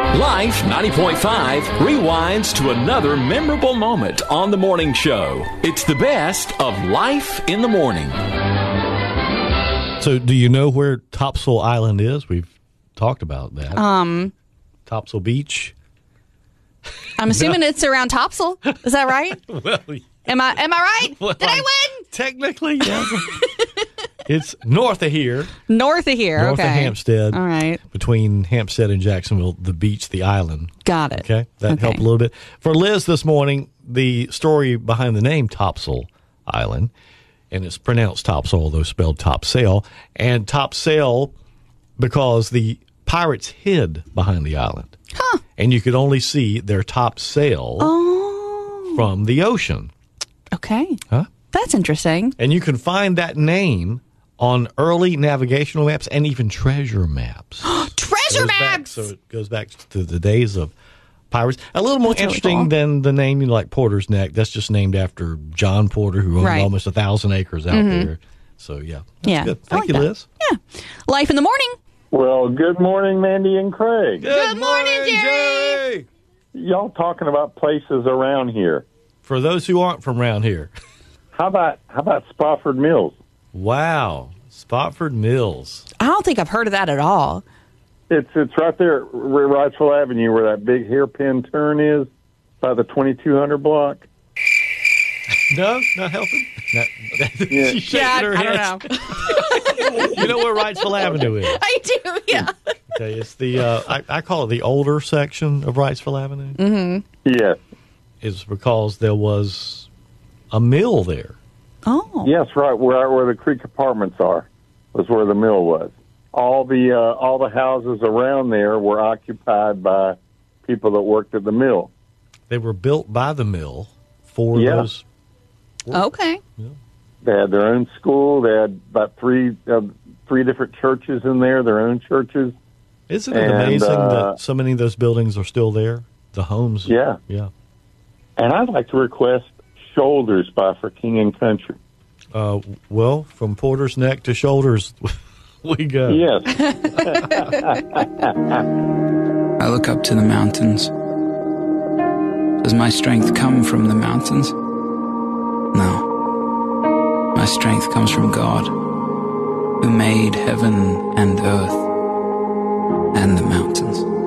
Life 90.5 rewinds to another memorable moment on the morning show. It's the best of Life in the Morning. So do you know where Topsail Island is? We've talked about that. Topsail Beach. I'm assuming it's around Topsail. Is that right? Well, Am I right? well, Did I win? Technically, yeah. It's north of here. North of here. North okay. of Hampstead. All right. Between Hampstead and Jacksonville, the beach, the island. Got it. Okay. That helped a little bit. For Liz this morning, the story behind the name Topsail Island, and it's pronounced Topsail, though spelled Topsail, and Topsail because the pirates hid behind the island. Huh. And you could only see their top sail from the ocean. Okay. Huh? That's interesting. And you can find that name on early navigational maps and even treasure maps. Treasure maps! So it goes back to the days of pirates. A little more interesting really cool. than the name like Porter's Neck. That's just named after John Porter, who owned almost 1,000 acres out there. So, yeah. That's good. Thank you, Liz. Yeah. Life in the Morning. Well, good morning, Mandy and Craig. Good morning, Jerry. Y'all talking about places around here. For those who aren't from around here. How about Spofford Mills? Wow. Spofford Mills. I don't think I've heard of that at all. It's right there at Wrightsville Avenue where that big hairpin turn is by the 2200 block. No, not helping. Yeah. She's shaking her I head. don't know. You know where Wrightsville Avenue is? I do, yeah. Okay, it's the I call it the older section of Wrightsville Avenue. Mm-hmm. Yes. Is because there was a mill there. Oh. Yes, right where the Creek Apartments are was where the mill was. All the houses around there were occupied by people that worked at the mill. They were built by the mill for those. Okay. Yeah. They had their own school. They had about three different churches in there, their own churches. Isn't it amazing that so many of those buildings are still there? The homes. Yeah. Yeah. And I'd like to request Shoulders by For King and Country. Well, from Porter's Neck to Shoulders, we go. Yes. I look up to the mountains. Does my strength come from the mountains? No. My strength comes from God, who made heaven and earth and the mountains.